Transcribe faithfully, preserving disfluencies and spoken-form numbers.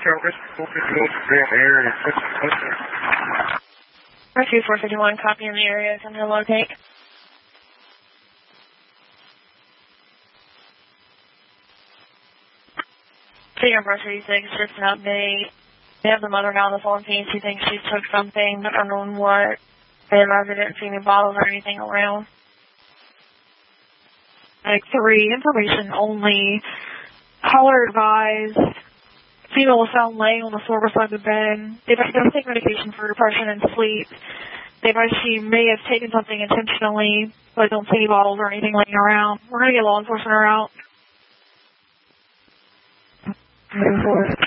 Rescue four fifty-one, copy in the area, come to locate. Senior Brush thirty-six, just an update. They have the mother down the Philippines. She thinks she took something, but unknown what. They advised they didn't see any bottles or anything around. Like three, information only. Caller advised. Female was found laying on the floor beside the bed. They don't take medication for depression and sleep. They advised she may have taken something intentionally, but don't see any bottles or anything laying around. We're going to get law enforcement out.